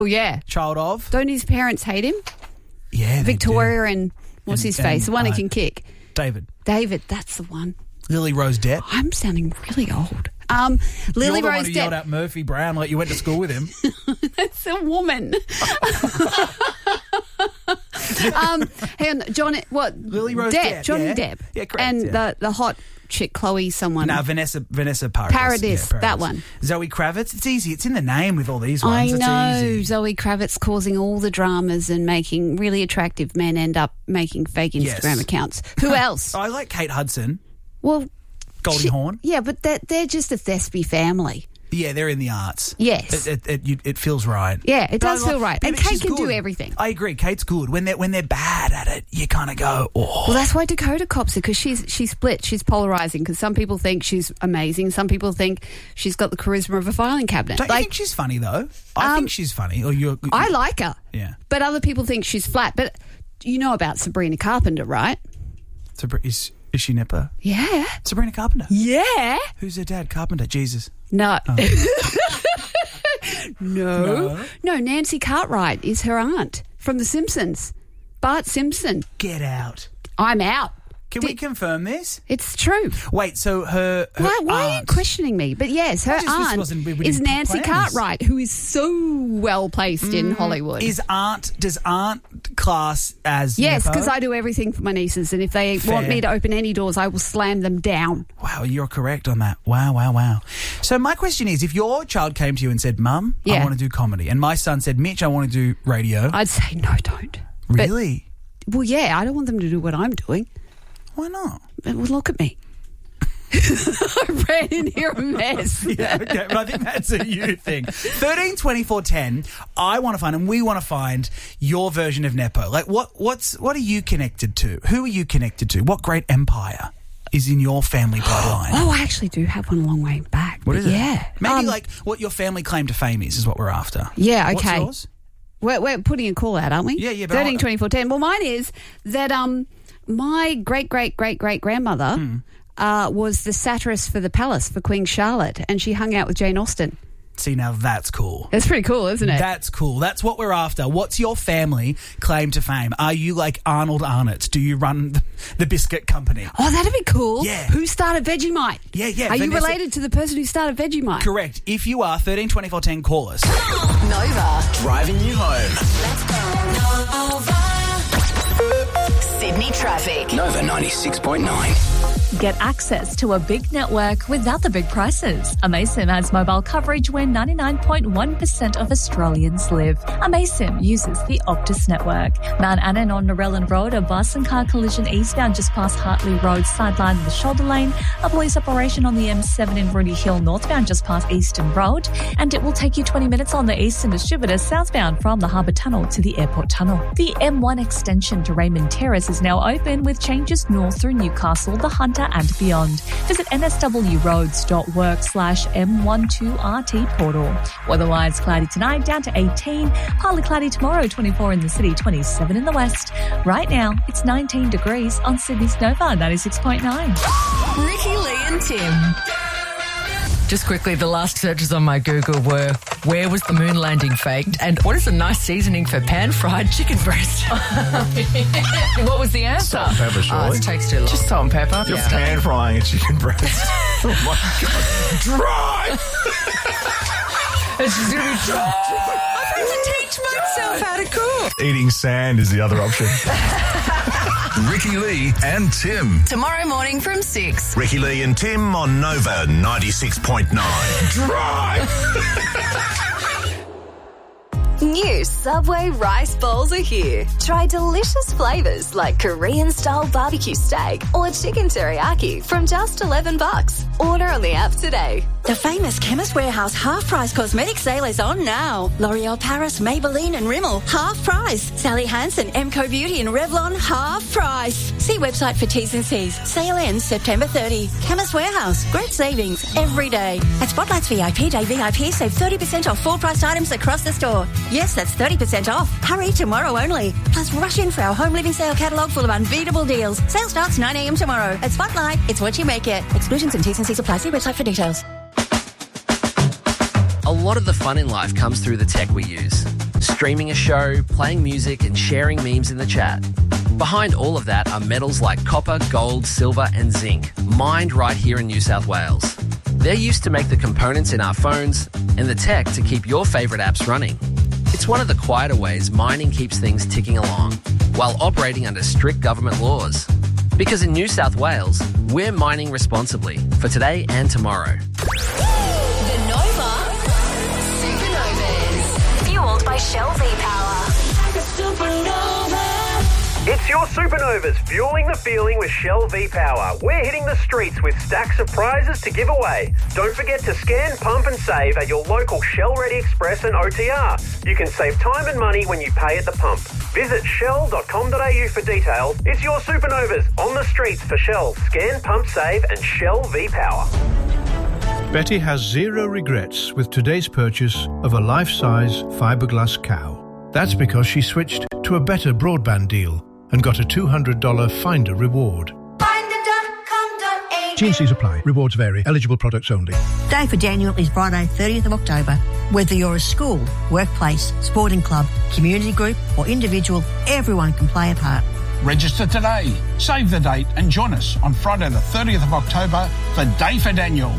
Oh, yeah. child of. Don't his parents hate him? Yeah, they Victoria and what's his face? The one who can kick. David, that's the one. Lily Rose Depp. I'm sounding really old. Lily You're the Rose one who yelled out Murphy Brown like you went to school with him. That's a woman. Hang on, John, what? Lily Rose Depp. Depp. Johnny yeah. Depp. Yeah, correct. And yeah. the hot chick, Chloe someone. No, Vanessa Paradis. Paradis, Yeah, that one. Zoe Kravitz. It's easy. It's in the name with all these I ones. know. It's easy. Zoe Kravitz causing all the dramas and making really attractive men end up making fake Instagram accounts. Who else? I like Kate Hudson. Well, Goldie Hawn. Yeah, but they're just a Thespy family. Yeah, they're in the arts. Yes. It feels right. Yeah, it does But feel right. yeah, And but Kate she's can do good. everything. I agree. Kate's good. When they're bad at it, you kind of go, oh. Well, that's why Dakota cops it, because she's split. She's polarising because some people think she's amazing. Some people think she's got the charisma of a filing cabinet. Don't you think she's funny, though? I think she's funny. Or I like her. Yeah. But other people think she's flat. But you know about Sabrina Carpenter, right? Is she Nipper? Yeah. Sabrina Carpenter? Yeah. Who's her dad? Carpenter. Jesus. No. Oh. No, Nancy Cartwright is her aunt from The Simpsons. Bart Simpson. Get out. I'm out. Can we confirm this? It's true. Wait, so her Why are you aunt- questioning me? But yes, her I just- this aunt wasn't- we is didn't Nancy plan this. Cartwright, who is so well placed in Hollywood. Does aunt class as Yes, Nepo? because I do everything for my nieces, and if they want me to open any doors, I will slam them down. Wow, you're correct on that. Wow. So my question is, if your child came to you and said, Mum, I Yeah. want to do comedy, and my son said, Mitch, I want to do radio. I'd say, no, don't. Really? Well, yeah, I don't want them to do what I'm doing. Why not? Well, look at me. I ran in here a mess. Yeah, okay, but I think that's a you thing. 13 24 10, I want to find, and we want to find your version of Nepo. Like, what are you connected to? Who are you connected to? What great empire is in your family bloodline? Oh, I actually do have one a long way back. What is it? Yeah. Maybe like what your family claim to fame is what we're after. Yeah, What's okay. yours? We're putting a call out, aren't we? Yeah, but 13, 24, 10. Well, mine is that my great-great-great-great-grandmother was the satirist for the palace for Queen Charlotte, and she hung out with Jane Austen. See, now that's cool. That's pretty cool, isn't it? That's cool. That's what we're after. What's your family claim to fame? Are you like Arnold Arnott? Do you run the biscuit company? Oh, that'd be cool. Yeah. Who started Vegemite? Yeah. Are you Vanessa- related to the person who started Vegemite? Correct. If you are, 13 24 10, call us. Nova. Driving you home. Sydney traffic. Nova 96.9. Get access to a big network without the big prices. Amaysim has mobile coverage where 99.1% of Australians live. Amaysim uses the Optus network. Mount Annan on Narellan Road, a bus and car collision eastbound just past Hartley Road, sideline of the shoulder lane. A police operation on the M7 in Rudy Hill, northbound just past Eastern Road. And it will take you 20 minutes on the Eastern Distributor, southbound from the Harbour Tunnel to the Airport Tunnel. The M1 extension to Raymond Terrace is now open with changes north through Newcastle, the Hunter and beyond. Visit nswroads.work/M12RT portal. Weatherwise, cloudy tonight down to 18, partly cloudy tomorrow, 24 in the city, 27 in the west. Right now, it's 19 degrees on Sydney's Nova 96.9. Ricky Lee and Tim. Just quickly, the last searches on my Google were, where was the moon landing faked? And what is a nice seasoning for pan-fried chicken breast? What was the answer? Salt and pepper, surely. It takes too long. Just salt and pepper. You're pan frying a chicken breast. Oh my God. Dry! It's just going to be dry. I've had to teach myself how to cook. Eating sand is the other option. Ricky Lee and Tim. Tomorrow morning from 6. Ricky Lee and Tim on Nova 96.9. Dry! New Subway rice bowls are here. Try delicious flavors like Korean-style barbecue steak or chicken teriyaki from just $11. Order on the app today. The famous Chemist Warehouse half-price cosmetic sale is on now. L'Oreal Paris, Maybelline and Rimmel, half price. Sally Hansen, Emco Beauty and Revlon, half price. See website for T's and C's. Sale ends September 30. Chemist Warehouse, great savings every day. At Spotlight's VIP Day VIP, save 30% off full-priced items across the store. Yes, that's 30% off. Hurry, tomorrow only. Plus, rush in for our home living sale catalogue full of unbeatable deals. Sale starts 9 a.m. tomorrow. At Spotlight, it's what you make it. Exclusions and T's and C's apply. See website for details. A lot of the fun in life comes through the tech we use. streaming a show, playing music and sharing memes in the chat. Behind all of that are metals like copper, gold, silver and zinc, mined right here in New South Wales. They're used to make the components in our phones and the tech to keep your favourite apps running. It's one of the quieter ways mining keeps things ticking along, while operating under strict government laws. Because in New South Wales, we're mining responsibly for today and tomorrow. The Nova Supernovas. Fueled by Shell V-Power. It's your Supernovas, fueling the feeling with Shell V-Power. We're hitting the streets with stacks of prizes to give away. Don't forget to scan, pump and save at your local Shell Ready Express and OTR. You can save time and money when you pay at the pump. Visit shell.com.au for details. It's your Supernovas on the streets for Shell. Scan, pump, save and Shell V-Power. Betty has zero regrets with today's purchase of a life-size fiberglass cow. That's because she switched to a better broadband deal and got a $200 Finder reward. T&Cs apply. Rewards vary. Eligible products only. Day for Daniel is Friday, 30th of October. Whether you're a school, workplace, sporting club, community group or individual, everyone can play a part. Register today. Save the date and join us on Friday the 30th of October for Day for Daniel.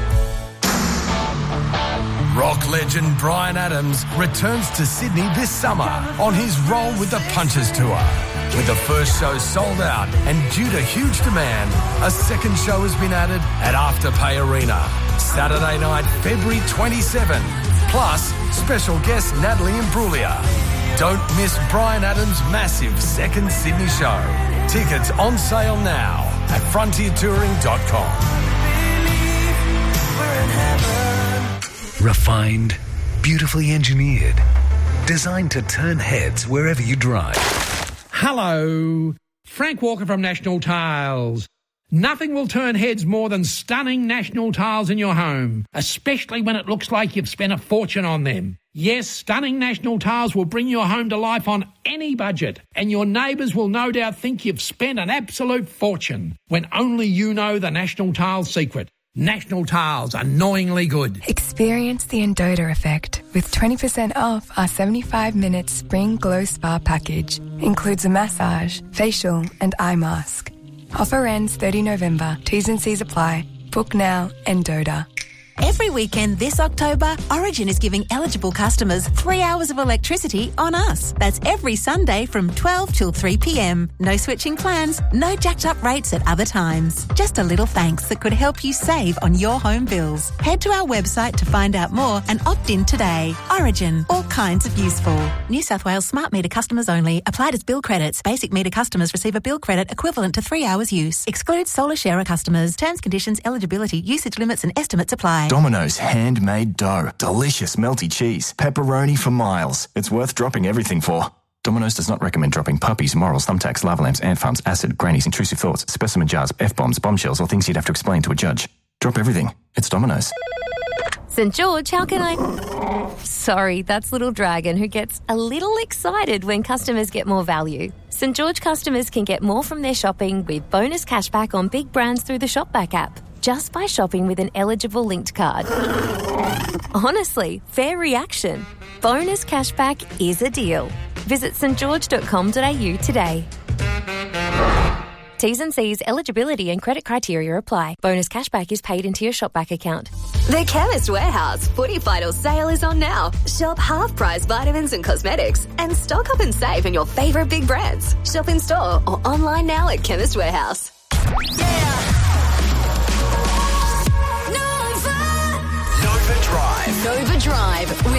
Rock legend Bryan Adams returns to Sydney this summer on his Roll with the Punches tour. With the first show sold out and due to huge demand, a second show has been added at Afterpay Arena. Saturday night, February 27. Plus, special guest Natalie Imbruglia. Don't miss Bryan Adams' massive second Sydney show. Tickets on sale now at frontiertouring.com. Refined, beautifully engineered, designed to turn heads wherever you drive. Hello, Frank Walker from National Tiles. Nothing will turn heads more than stunning National Tiles in your home, especially when it looks like you've spent a fortune on them. Yes, stunning National Tiles will bring your home to life on any budget, and your neighbours will no doubt think you've spent an absolute fortune when only you know the National Tiles secret. National Tiles, annoyingly good. Experience the Endota effect with 20% off our 75-minute Spring Glow Spa package. Includes a massage, facial and eye mask. Offer ends 30 November. T's and C's apply. Book now, Endota. Every weekend this October, Origin is giving eligible customers 3 hours of electricity on us. That's every Sunday from 12 till 3 p.m. No switching plans, no jacked up rates at other times. Just a little thanks that could help you save on your home bills. Head to our website to find out more and opt in today. Origin, all kinds of useful. New South Wales smart meter customers only. Applied as bill credits. Basic meter customers receive a bill credit equivalent to 3 hours use. Excludes solar sharer customers. Terms, conditions, eligibility, usage limits and estimates apply. Domino's handmade dough. Delicious melty cheese. Pepperoni for miles. It's worth dropping everything for. Domino's does not recommend dropping puppies, morals, thumbtacks, lava lamps, ant farms, acid, grannies, intrusive thoughts, specimen jars, F-bombs, bombshells, or things you'd have to explain to a judge. Drop everything. It's Domino's. St George, how can I... Sorry, that's Little Dragon, who gets a little excited when customers get more value. St George customers can get more from their shopping with bonus cashback on big brands through the Shopback app, just by shopping with an eligible linked card. Honestly, fair reaction. Bonus cashback is a deal. Visit stgeorge.com.au today. T's and C's, eligibility and credit criteria apply. Bonus cashback is paid into your Shopback account. The Chemist Warehouse Footy Final sale is on now. Shop half-price vitamins and cosmetics and stock up and save on your favourite big brands. Shop in store or online now at Chemist Warehouse. Nova Drive. Nova Drive with